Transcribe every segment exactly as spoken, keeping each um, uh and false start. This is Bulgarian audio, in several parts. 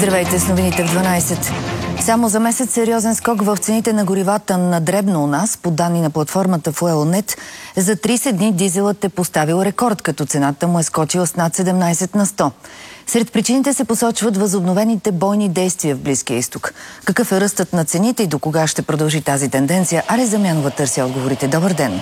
Здравейте с новините в дванайсет. Само за месец сериозен скок в цените на горивата на дребно у нас, по данни на платформата Fuel.net, за трийсет дни дизелът е поставил рекорд, като цената му е скочила с над седемнайсет на сто. Сред причините се посочват възобновените бойни действия в Близкия изток. Какъв е ръстът на цените и до кога ще продължи тази тенденция? Али Замянова търси отговорите. Добър ден!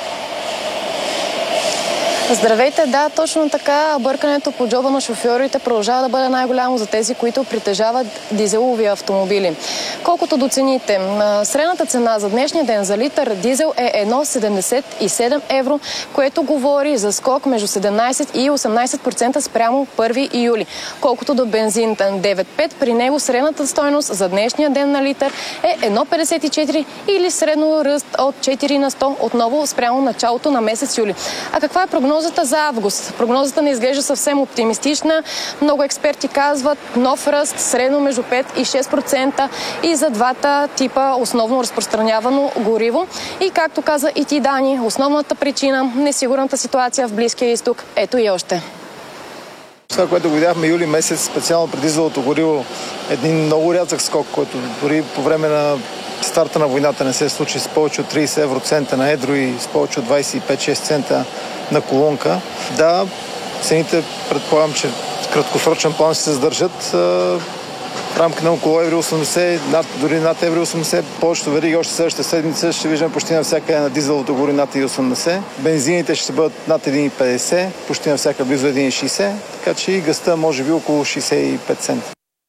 Здравейте, да, точно така. Бъркането по джоба на шофьорите продължава да бъде най-голямо за тези, които притежават дизелови автомобили. Колкото до цените, средната цена за днешния ден за литър дизел е едно цяло седемдесет и седем евро, което говори за скок между седемнайсет и осемнайсет процента спрямо първи юли. Колкото до бензин девет пет, при него средната стойност за днешния ден на литър е едно цяло петдесет и четири или средно ръст от четири на сто, отново спрямо началото на месец юли. А каква е прогноза за август? Прогнозата не изглежда съвсем оптимистична. Много експерти казват нов ръст средно между пет и шест процента и за двата типа основно разпространявано гориво. И както каза и ти, Дани, основната причина – несигурната ситуация в Близкия изток. Ето и още. Това, което го видяхме юли месец, специално преди дизеловото гориво, един много рязък скок, който дори по време на старта на войната не се случи, с повече от трийсет евроцента на едро и с повече от двайсет и пет до шест цента на колонка. Да, цените предполагам, че в краткосрочен план ще се задържат в рамките на около едро осемдесет, над, дори над едро осемдесет. Повечето вериги още следващата седмица ще виждаме почти навсякъде на дизеловото гориво над едно цяло осемдесет. Бензините ще бъдат над едно цяло петдесет, почти навсякъде близо едно цяло шейсет, така че и газта може би около шейсет и пет цента.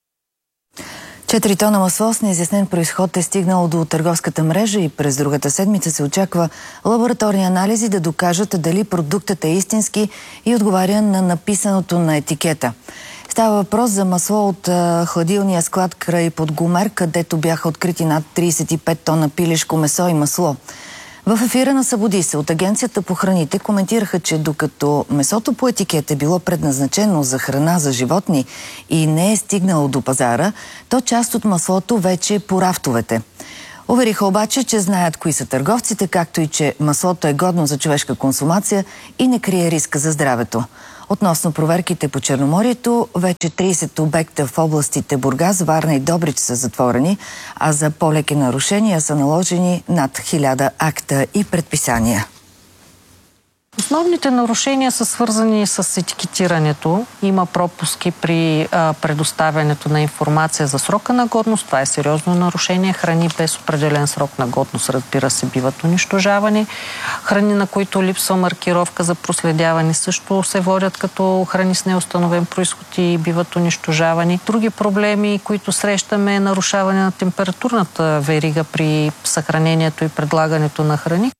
четири тона масло с неизяснен произход е стигнало до търговската мрежа и през другата седмица се очаква лабораторни анализи да докажат дали продуктът е истински и отговаря на написаното на етикета. Става въпрос за масло от а, хладилния склад край Подгомер, където бяха открити над трийсет и пет тона пилешко месо и масло. В ефира на Събуди се от Агенцията по храните коментираха, че докато месото по етикет е било предназначено за храна за животни и не е стигнало до пазара, то част от маслото вече е по рафтовете. Увериха обаче, че знаят кои са търговците, както и че маслото е годно за човешка консумация и не крие риска за здравето. Относно проверките по Черноморието, вече трийсет обекта в областите Бургас, Варна и Добрич са затворени, а за по-леки нарушения са наложени над хиляда акта и предписания. Основните нарушения са свързани с етикетирането. Има пропуски при а, предоставянето на информация за срока на годност. Това е сериозно нарушение. Храни без определен срок на годност, разбира се, биват унищожавани. Храни, на които липсва маркировка за проследяване, също се водят като храни с неустановен произход и биват унищожавани. Други проблеми, които срещаме, е нарушаване на температурната верига при съхранението и предлагането на храни.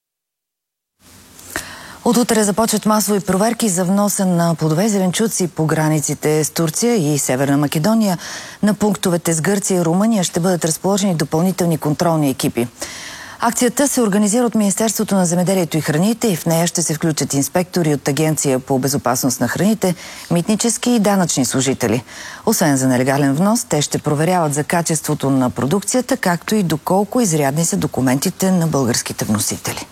От утре започват масови проверки за вноса на плодове и зеленчуци по границите с Турция и Северна Македония. На пунктовете с Гърция и Румъния ще бъдат разположени допълнителни контролни екипи. Акцията се организира от Министерството на земеделието и храните и в нея ще се включат инспектори от Агенция по безопасност на храните, митнически и данъчни служители. Освен за нелегален внос, те ще проверяват за качеството на продукцията, както и доколко изрядни са документите на българските вносители.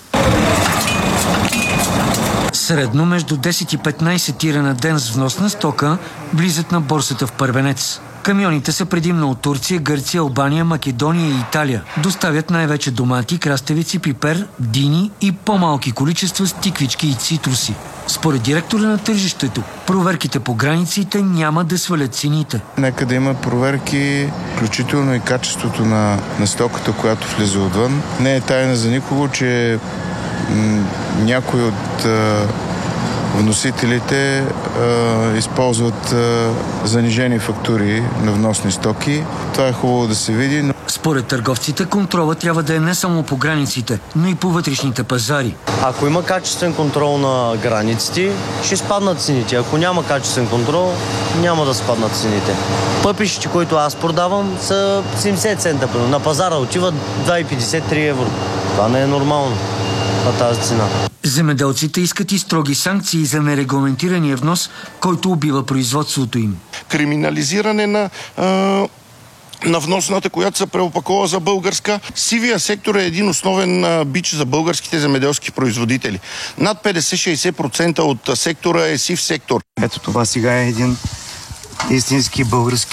Средно между десет и петнайсет тира на ден с внос на стока влизат на борсата в Първенец. Камионите са предимно от Турция, Гърция, Албания, Македония и Италия. Доставят най-вече домати, краставици, пипер, дини и по-малки количества с тиквички и цитруси. Според директора на тържището, проверките по границите няма да свалят цените. Нека да има проверки, включително и качеството на, на стоката, която влиза отвън. Не е тайна за никого, че м- някои от а, вносителите а, използват а, занижени фактури на вносни стоки. Това е хубаво да се види. Но... Според търговците, контрола трябва да е не само по границите, но и по вътрешните пазари. Ако има качествен контрол на границите, ще спаднат цените. Ако няма качествен контрол, няма да спаднат цените. Пъпишите, които аз продавам, са седемдесет цента. На пазара отиват два и петдесет до три евро. Това не е нормално на тази цена. Земеделците искат и строги санкции за нерегламентирания внос, който убива производството им. Криминализиране на а, на вносната, която се преопакова за българска. Сивия сектор е един основен а, бич за българските земеделски производители. Над петдесет до шейсет процента от сектора е сив сектор. Ето това сега е един истински български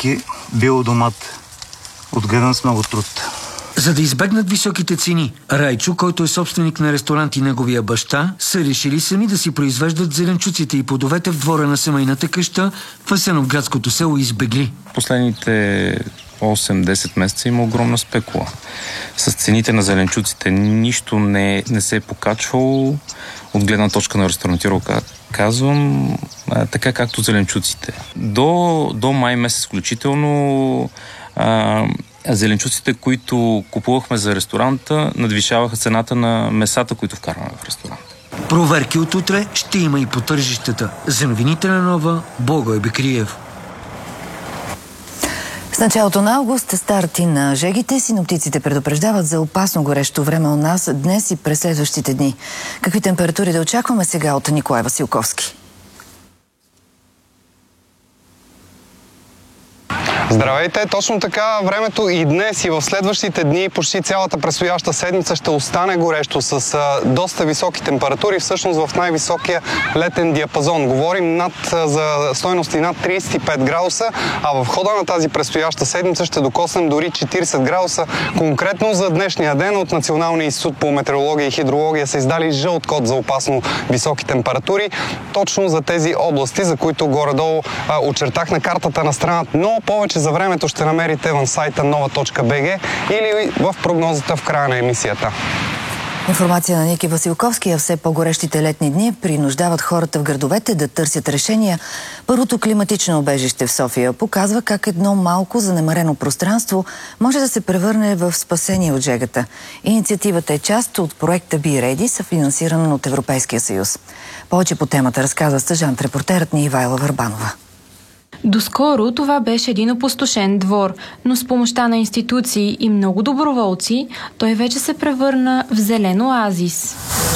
биодомат, отгледан с много труд. За да избегнат високите цени, Райчо, който е собственик на ресторант и неговия баща, са решили сами да си произвеждат зеленчуците и плодовете в двора на семейната къща в Асеновградското село Избегли. Последните осем-десет месеца има огромна спекула. С цените на зеленчуците нищо не, не се е покачвало от гледна точка на ресторантировка. Казвам а, така както зеленчуците. До, до май месец включително а, зеленчуците, които купувахме за ресторанта, надвишаваха цената на месата, които вкарваме в ресторанта. Проверки от утре ще има и по тържищата. За новините на Нова, Благой Бекриев. С началото на август старти на жегите, синоптиците предупреждават за опасно горещо време у нас днес и през следващите дни. Какви температури да очакваме сега от Николай Василковски? Здравейте! Точно така времето и днес и в следващите дни, почти цялата предстояща седмица ще остане горещо с а, доста високи температури, всъщност в най-високия летен диапазон. Говорим над, за стойности над трийсет и пет градуса, а в хода на тази предстояща седмица ще докоснем дори четирийсет градуса. Конкретно за днешния ден от Националния институт по метеорология и хидрология са издали жълт код за опасно високи температури, точно за тези области, за които горе-долу а, очертах на картата на страната. Но повече за времето ще намерите в сайта нова точка би джи или в прогнозата в края на емисията. Информация на Ники Василковски, а все по-горещите летни дни принуждават хората в градовете да търсят решения. Първото климатично убежище в София показва как едно малко занемарено пространство може да се превърне в спасение от жегата. Инициативата е част от проекта Be Ready, съфинансиран от Европейския съюз. Повече по темата разказа стажант-репортерът ни Ивайла Върбанова. Доскоро това беше един опустошен двор, но с помощта на институции и много доброволци, той вече се превърна в зелен оазис.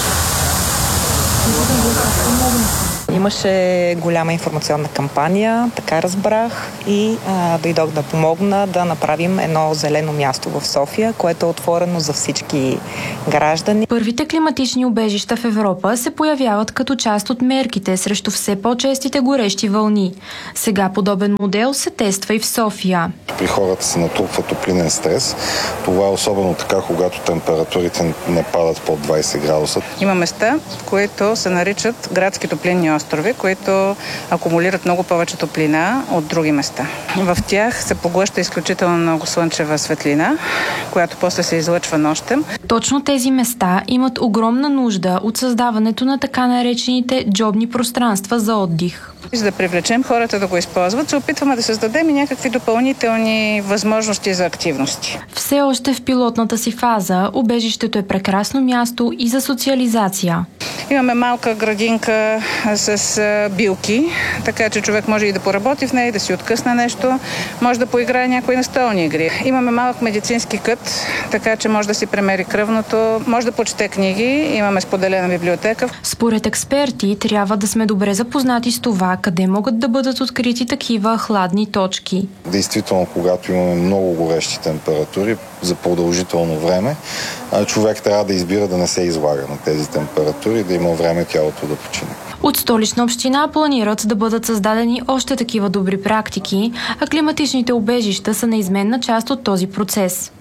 Имаше голяма информационна кампания, така разбрах, и а, дойдох да помогна да направим едно зелено място в София, което е отворено за всички граждани. Първите климатични убежища в Европа се появяват като част от мерките срещу все по-честите горещи вълни. Сега подобен модел се тества и в София. При хората се натрупва топлинен стрес. Това е особено така, когато температурите не падат под двайсет градуса. Има места, които се наричат градски топлинни острови, които акумулират много повече топлина от други места. В тях се поглъща изключително много слънчева светлина, която после се излъчва нощем. Точно тези места имат огромна нужда от създаването на така наречените джобни пространства за отдих. За да привлечем хората да го използват, се опитваме да създадем и някакви допълнителни възможности за активности. Все още в пилотната си фаза убежището е прекрасно място и за социализация. Имаме малка градинка с билки, така че човек може и да поработи в нея, и да си откъсне нещо, може да поиграе някои настолни игри. Имаме малък медицински кът, така че може да си премери кръвното, може да почете книги, имаме споделена библиотека. Според експерти трябва да сме добре запознати с това, къде могат да бъдат открити такива хладни точки. Действително, когато имаме много горещи температури за продължително време, човек трябва да избира да не се излага на тези температури, да има време тялото да почине. От Столична община планират да бъдат създадени още такива добри практики, а климатичните убежища са неизменна част от този процес.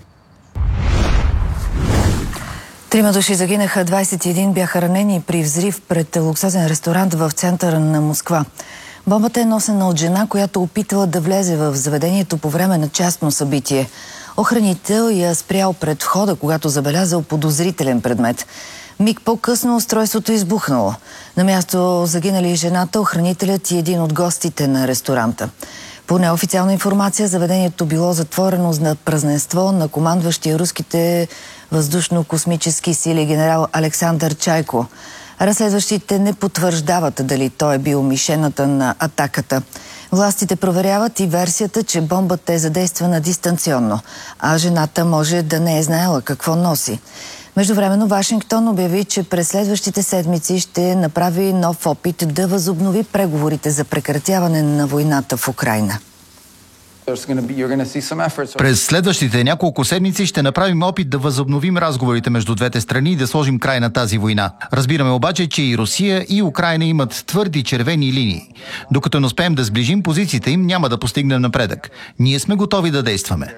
Трима души загинаха, двайсет и един бяха ранени при взрив пред луксозен ресторант в центъра на Москва. Бомбата е носена от жена, която опитала да влезе в заведението по време на частно събитие. Охранител я спрял пред входа, когато забелязал подозрителен предмет. Миг по-късно устройството избухнало. На място загинали жената, охранителят и един от гостите на ресторанта. По неофициална информация, заведението било затворено на празненство на командващия руските въздушно-космически сили генерал Александър Чайко. Разследващите не потвърждават дали той е бил мишената на атаката. Властите проверяват и версията, че бомбата е задействана дистанционно, а жената може да не е знаела какво носи. Междувременно Вашингтон обяви, че през следващите седмици ще направи нов опит да възобнови преговорите за прекратяване на войната в Украйна. През следващите няколко седмици ще направим опит да възобновим разговорите между двете страни и да сложим край на тази война. Разбираме обаче, че и Русия, и Украйна имат твърди червени линии. Докато не успеем да сближим позициите им, няма да постигнем напредък. Ние сме готови да действаме.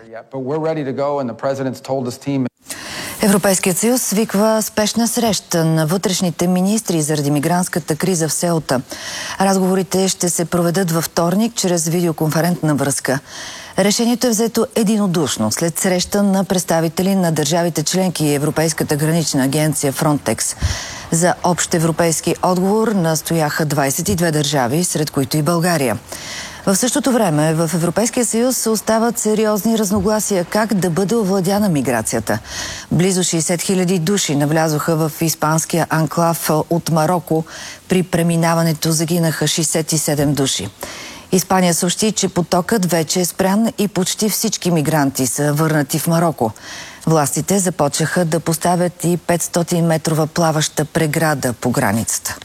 Европейският съюз свиква спешна среща на вътрешните министри заради мигрантската криза в Сеута. Разговорите ще се проведат във вторник чрез видеоконферентна връзка. Решението е взето единодушно след среща на представители на държавите членки и Европейската гранична агенция Frontex. За общ европейски отговор настояха двадесет и две държави, сред които и България. В същото време в Европейския съюз остават сериозни разногласия как да бъде овладяна миграцията. Близо шейсет хиляди души навлязоха в испанския анклав от Мароко. При преминаването загинаха шейсет и седем души. Испания съобщи, че потокът вече е спрян и почти всички мигранти са върнати в Мароко. Властите започнаха да поставят и петстотин метрова плаваща преграда по границата.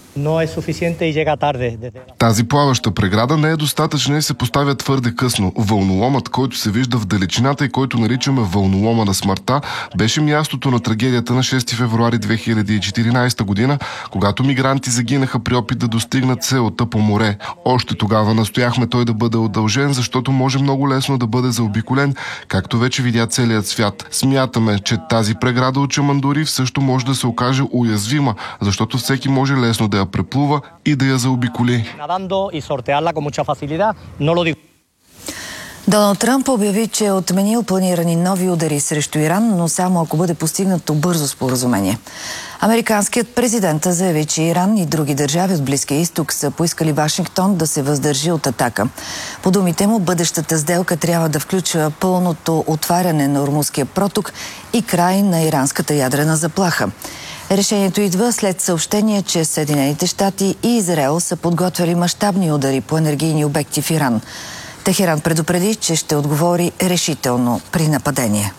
Тази плаваща преграда не е достатъчна и се поставя твърде късно. Вълноломът, който се вижда в далечината и който наричаме вълнолома на смъртта, беше мястото на трагедията на шести февруари две хиляди и четиринадесета година, когато мигранти загинаха при опит да достигнат Сеута по море. Още тогава настояхме той да бъде удължен, защото може много лесно да бъде заобиколен, както вече видя целият свят. Смятаме, че тази преграда от Чамандурив също може да се окаже уязвима, защото всеки може лесно да я преплува и да я заобиколи. Доналд Тръмп обяви, че е отменил планирани нови удари срещу Иран, но само ако бъде постигнато бързо споразумение. Американският президент заяви, че Иран и други държави от Близкия изток са поискали Вашингтон да се въздържи от атака. По думите му, бъдещата сделка трябва да включва пълното отваряне на Ормузския проток и край на иранската ядрена заплаха. Решението идва след съобщение, че Съединените щати и Израел са подготвили мащабни удари по енергийни обекти в Иран. Техеран предупреди, че ще отговори решително при нападение.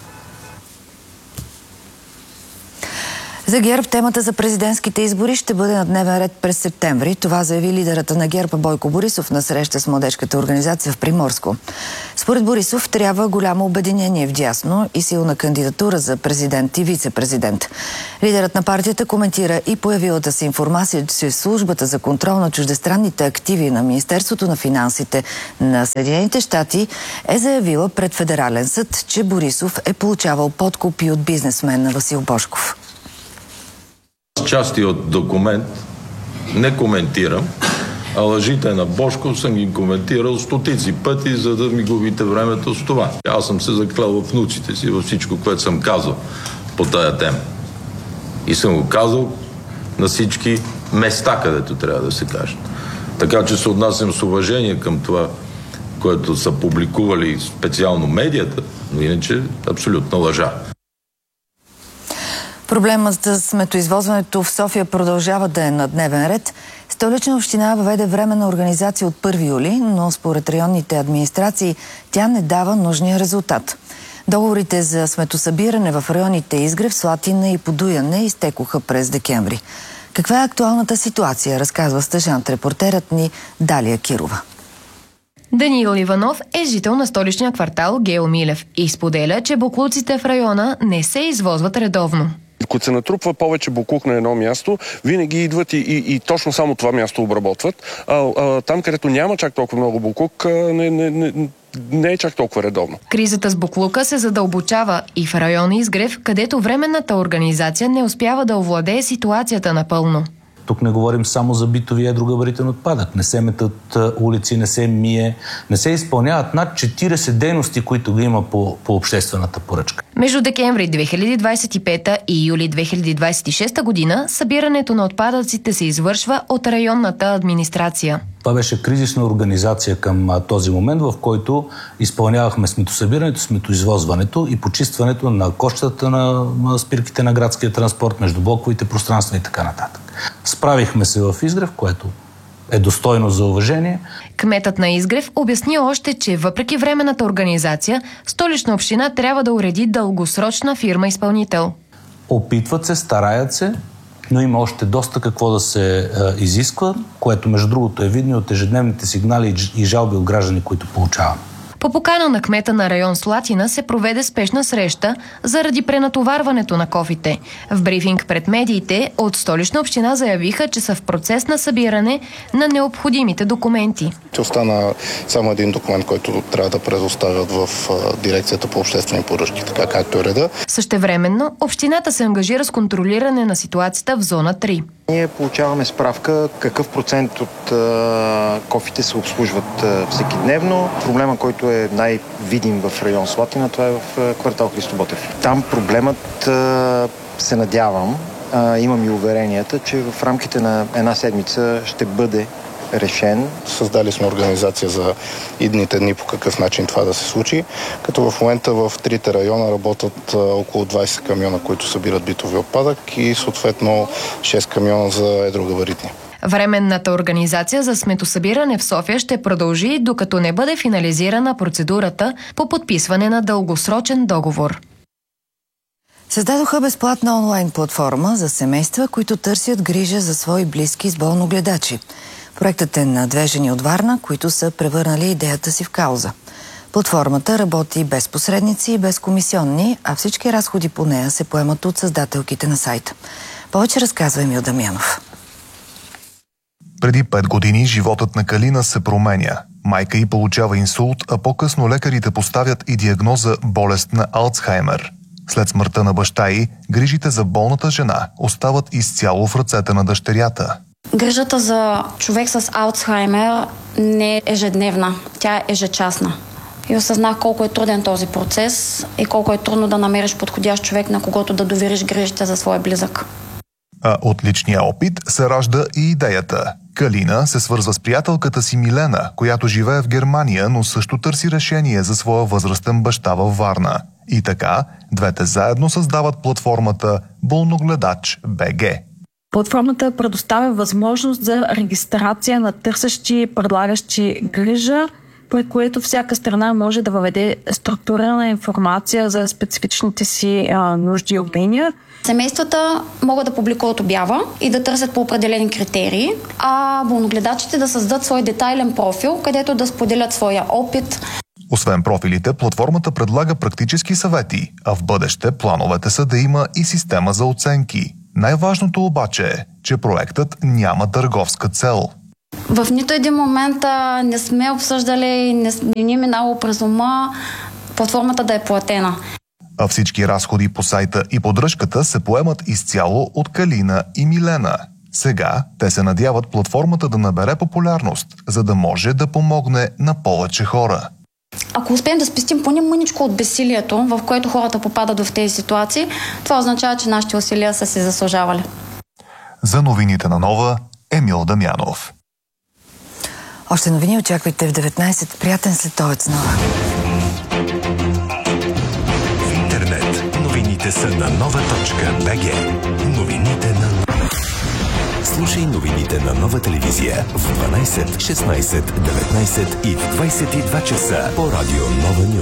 За ГЕРБ темата за президентските избори ще бъде на дневен ред през септември. Това заяви лидерът на ГЕРБ Бойко Борисов на среща с младежката организация в Приморско. Според Борисов трябва голямо обединение вдясно и силна кандидатура за президент и вице-президент. Лидерът на партията коментира и появилата се информация, че службата за контрол на чуждестранните активи на Министерството на финансите на Съединените щати е заявила пред Федерален съд, че Борисов е получавал подкупи от бизнесмена Васил Божков. Части от документ не коментирам, а лъжите на Божков съм ги коментирал стотици пъти, за да ми губите времето с това. Аз съм се заклел в внуците си във всичко, което съм казал по тая тема. И съм го казал на всички места, където трябва да се кажат. Така че се отнасям с уважение към това, което са публикували специално медията, но иначе абсолютно лъжа. Проблемът с сметоизвозването в София продължава да е на дневен ред. Столична община въведе временна организация от първи юли, но според районните администрации тя не дава нужния резултат. Договорите за сметосъбиране в районите Изгрев, Слатина и Подуяне изтекоха през декември. Каква е актуалната ситуация, разказва стажант репортерът ни Далия Кирова. Даниил Иванов е жител на столичния квартал Гео Милев и споделя, че боклуците в района не се извозват редовно. Като се натрупва повече боклук на едно място, винаги идват и, и, и точно само това място обработват. А, а там, където няма чак толкова много боклук, не, не, не, не е чак толкова редовно. Кризата с боклука се задълбочава и в района Изгрев, където временната организация не успява да овладее ситуацията напълно. Тук не говорим само за битови едрогабаритен отпадък. Не се метат улици, не се мие, не се изпълняват над четиридесет дейности, които ги има по, по обществената поръчка. Между декември две хиляди двадесет и пета и юли две хиляди двадесет и шеста година събирането на отпадъците се извършва от районната администрация. Това беше кризисна организация към а, този момент, в който изпълнявахме сметосъбирането, сметоизвозването и почистването на кощата на, на спирките на градския транспорт, между блоковите пространства и така нататък. Справихме се в Изгрев, което е достойно за уважение. Кметът на Изгрев обясни още, че въпреки временната организация, Столична община трябва да уреди дългосрочна фирма-изпълнител. Опитват се, стараят се, но има още доста какво да се а, изисква, което между другото е видно от ежедневните сигнали и жалби от граждани, които получаваме. По покана на кмета на район Слатина се проведе спешна среща заради пренатоварването на кофите. В брифинг пред медиите от Столична община заявиха, че са в процес на събиране на необходимите документи. Остана само един документ, който трябва да предоставят в дирекцията по обществени поръчки, така както е реда. Същевременно, общината се ангажира с контролиране на ситуацията в зона три. Ние получаваме справка какъв процент от а, кофите се обслужват а, всеки дневно. Проблема, който е най-видим в район Слатина, това е в а, квартал Христо Ботев. Там проблемът, а, се надявам, а, имам и уверенията, че в рамките на една седмица ще бъде решен. Създали сме организация за идните дни по какъв начин това да се случи, като в момента в трите района работят а, около двайсет камиона, които събират битови отпадък и съответно шест камиона за едрогабаритни. Временната организация за сметосъбиране в София ще продължи, докато не бъде финализирана процедурата по подписване на дългосрочен договор. Създадоха безплатна онлайн платформа за семейства, които търсят грижа за свои близки с болногледачи. Проектът е на две жени от Варна, които са превърнали идеята си в кауза. Платформата работи без посредници и без комисионни, а всички разходи по нея се поемат от създателките на сайта. Повече разказва Емил Дамянов. Преди пет години животът на Калина се променя. Майка й получава инсулт, а по-късно лекарите поставят и диагноза болест на Алцхаймер. След смъртта на баща й, грижите за болната жена остават изцяло в ръцете на дъщерята. Грижата за човек с Алцхаймер не е ежедневна, тя е ежечасна. И осъзнах колко е труден този процес и колко е трудно да намериш подходящ човек, на когото да довериш грижите за своя близък. А от личния опит се ражда и идеята. Калина се свързва с приятелката си Милена, която живее в Германия, но също търси решение за своя възрастен баща във Варна. И така, двете заедно създават платформата Болногледач БГ. Платформата предоставя възможност за регистрация на търсещи, предлагащи грижа, при което всяка страна може да въведе структурирана информация за специфичните си а, нужди и умения. Семействата могат да публикуват обява и да търсят по определени критерии, а болногледачите да създадат свой детайлен профил, където да споделят своя опит. Освен профилите, платформата предлага практически съвети, а в бъдеще плановете са да има и система за оценки. Най-важното обаче е, че проектът няма търговска цел. В нито един момент а, не сме обсъждали, не, не ни е минало през ума платформата да е платена. А всички разходи по сайта и поддръжката се поемат изцяло от Калина и Милена. Сега те се надяват платформата да набере популярност, за да може да помогне на повече хора. Ако успеем да спестим поне мъничко от безсилието, в което хората попадат в тези ситуации, това означава, че нашите усилия са се заслужавали. За новините на Нова, Емил Дамянов. Още новини очаквайте в деветнайсет. Приятен следобед Нова. В интернет новините са на нова точка бе же. Новините на Слушай новините на Нова телевизия в дванайсет, шестнайсет, деветнайсет и в двайсет и два часа по радио Нова Нюз.